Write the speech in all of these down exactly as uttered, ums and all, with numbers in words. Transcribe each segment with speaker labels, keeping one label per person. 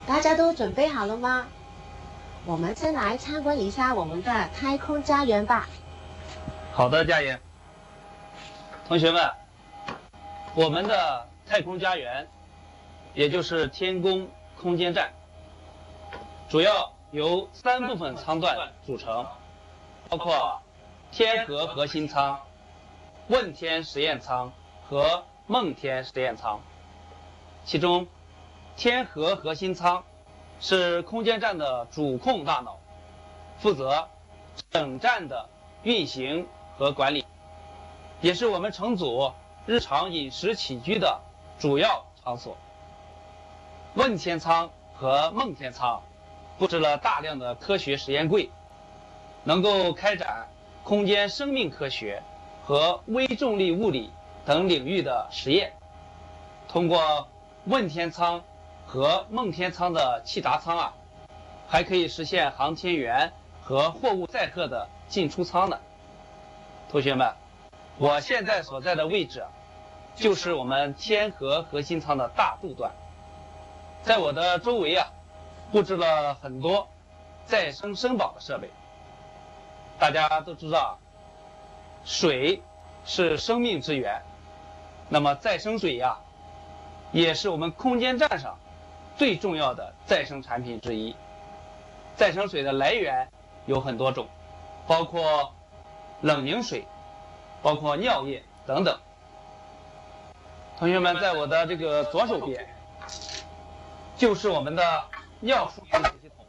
Speaker 1: 大家都准备好了吗？我们先来参观一下我们的太空家园吧。
Speaker 2: 好的，佳妍。同学们，我们的太空家园，也就是天宫空间站，主要由三部分舱段组成，包括天河核心舱、问天实验舱和梦天实验舱。其中，天河核心舱是空间站的主控大脑，负责整站的运行和管理，也是我们乘组日常饮食起居的主要场所。问天舱和梦天舱布置了大量的科学实验柜，能够开展空间生命科学和微重力物理等领域的实验。通过问天舱和梦天舱的气闸舱啊，还可以实现航天员和货物载荷的进出舱呢。同学们，我现在所在的位置就是我们天河核心舱的大肚段，在我的周围啊，布置了很多再生生保的设备。大家都知道，水是生命之源，那么再生水呀、啊，也是我们空间站上最重要的再生产品之一。再生水的来源有很多种，包括冷凝水，包括尿液等等。同学们，在我的这个左手边，就是我们的尿输盐子系统。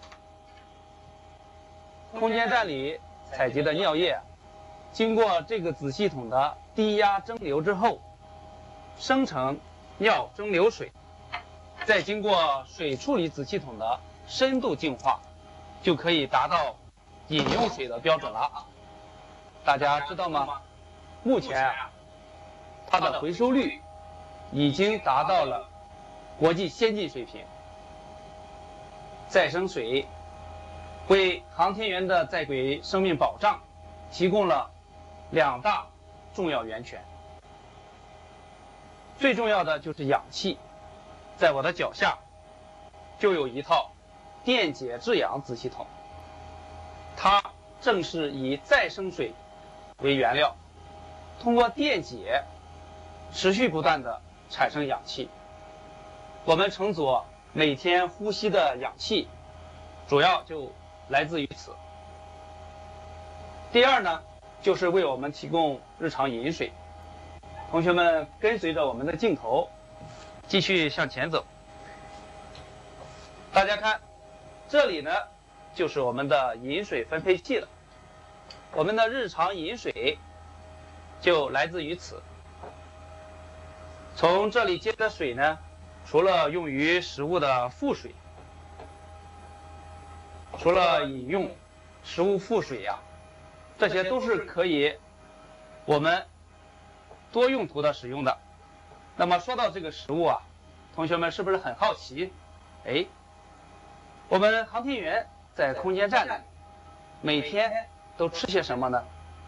Speaker 2: 空间站里采集的尿液，经过这个子系统的低压蒸馏之后，生成尿蒸馏水，再经过水处理子系统的深度净化，就可以达到饮用水的标准了。大家知道吗？目前啊，它的回收率已经达到了国际先进水平。再生水为航天员的在轨生命保障提供了两大重要源泉。最重要的就是氧气，在我的脚下就有一套电解质氧子系统，它正是以再生水为原料，通过电解持续不断的产生氧气。我们乘组每天呼吸的氧气主要就来自于此。第二呢，就是为我们提供日常饮水。同学们跟随着我们的镜头继续向前走。大家看，这里呢就是我们的饮水分配器了。我们的日常饮水就来自于此。从这里接的水呢，除了用于食物的复水，除了饮用食物复水呀、啊，这些都是可以我们多用途的使用的。那么说到这个食物啊，同学们是不是很好奇？哎，我们航天员在空间站里每天都吃些什么呢？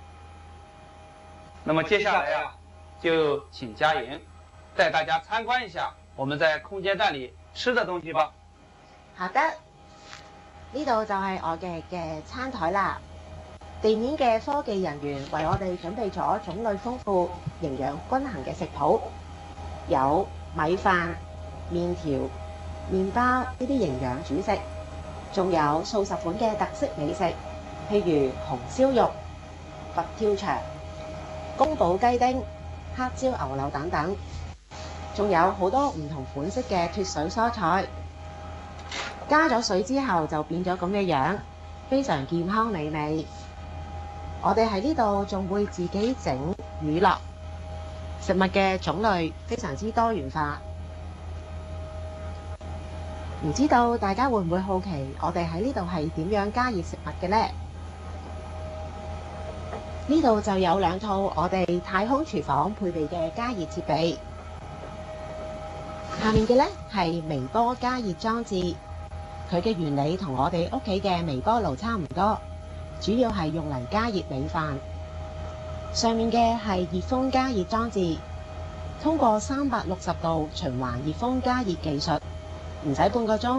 Speaker 2: 那么接下来呀，就请佳莹带大家参观一下我們在空間站裏吃的東西吧。
Speaker 1: 好的，呢度就係我嘅嘅餐台啦。地面嘅科技人員為我哋準備咗種類豐富、營養均衡嘅食譜，有米飯、麵條、麵包呢啲營養主食，仲有數十款嘅特色美食，譬如紅燒肉、佛跳牆、宮保雞丁、黑椒牛柳等等，仲有好多唔同款式嘅脫水蔬菜。加咗水之後就變咗咁嘅樣，非常健康美味。我哋喺呢度仲會自己整乳酪，食物嘅種類非常之多元化。唔知道大家會唔會好奇我哋喺呢度係點樣加熱食物嘅呢？呢度就有兩套我哋太空廚房配備嘅加熱設備。下面嘅呢係微波加熱裝置，佢嘅原理同我哋屋企嘅微波爐差唔多，主要係用嚟加熱米飯。上面嘅係熱風加熱裝置，通過三百六十度循環熱風加熱技術， 唔使半個鐘。